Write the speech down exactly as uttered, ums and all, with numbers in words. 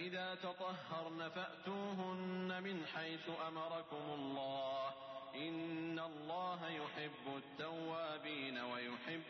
فإذا تطهرن فأتوهن من حيث أمركم الله إن الله يحب التوابين ويحب